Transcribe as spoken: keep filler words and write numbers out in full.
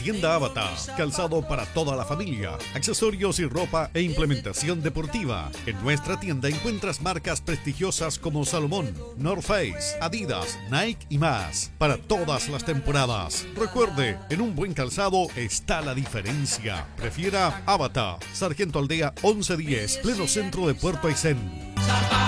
tienda Avatar. Calzado para toda la familia, accesorios y ropa e implementación deportiva. En nuestra tienda encuentras marcas prestigiosas como Salomón, North Face, Adidas, Nike y más. Para todas las temporadas. Recuerde, en un buen calzado está la diferencia. Prefiera Avatar. Sargento Aldea once diez, pleno centro de Puerto Aysén.